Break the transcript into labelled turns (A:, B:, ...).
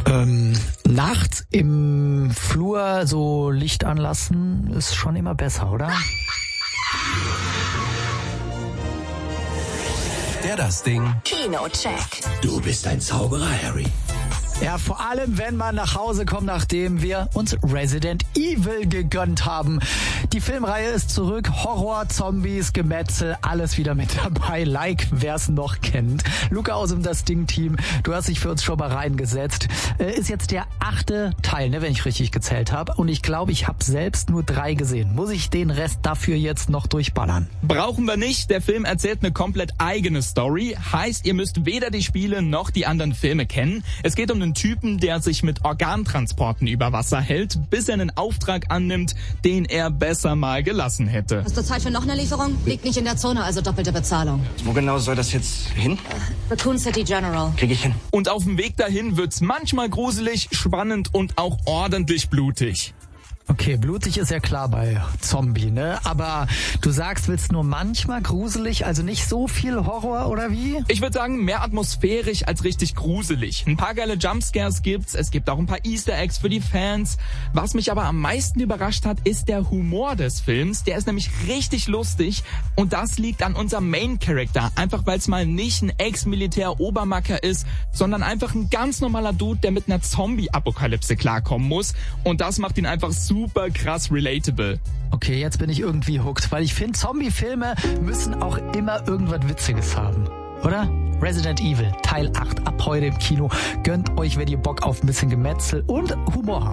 A: Nachts im Flur so Licht anlassen ist schon immer besser, oder?
B: Das Ding.
C: Kinocheck.
B: Du bist ein Zauberer, Harry.
A: Ja, vor allem, wenn man nach Hause kommt, nachdem wir uns Resident Evil gegönnt haben. Die Filmreihe ist zurück. Horror, Zombies, Gemetzel, alles wieder mit dabei. Like, wer's noch kennt. Luca aus dem Das Ding-Team, du hast dich für uns schon mal reingesetzt. Ist jetzt der 8. Teil, ne, wenn ich richtig gezählt habe. Und ich glaube, ich habe selbst nur 3 gesehen. Muss ich den Rest dafür jetzt noch durchballern?
D: Brauchen wir nicht. Der Film erzählt eine komplett eigene Story. Heißt, ihr müsst weder die Spiele noch die anderen Filme kennen. Es geht um einen Typen, der sich mit Organtransporten über Wasser hält, bis er einen Auftrag annimmt, den er besser mal gelassen hätte.
E: Hast du Zeit für noch eine Lieferung? Liegt nicht in der Zone, also doppelte Bezahlung.
F: Wo genau soll das jetzt hin?
E: Raccoon City General.
F: Krieg ich hin.
D: Und auf dem Weg dahin wird's manchmal gruselig, spannend und auch ordentlich blutig.
A: Okay, blutig ist ja klar bei Zombie, ne? Aber du sagst, willst nur manchmal gruselig, also nicht so viel Horror, oder wie?
D: Ich würde sagen, mehr atmosphärisch als richtig gruselig. Ein paar geile Jumpscares gibt's, es gibt auch ein paar Easter Eggs für die Fans. Was mich aber am meisten überrascht hat, ist der Humor des Films. Der ist nämlich richtig lustig und das liegt an unserem Main-Character. Einfach weil es mal nicht ein Ex-Militär-Obermacker ist, sondern einfach ein ganz normaler Dude, der mit einer Zombie-Apokalypse klarkommen muss. Und das macht ihn einfach super krass relatable.
A: Okay, jetzt bin ich irgendwie hooked, weil ich finde, Zombie-Filme müssen auch immer irgendwas Witziges haben, oder? Resident Evil Teil 8 ab heute im Kino. Gönnt euch, wenn ihr Bock auf ein bisschen Gemetzel und Humor habt.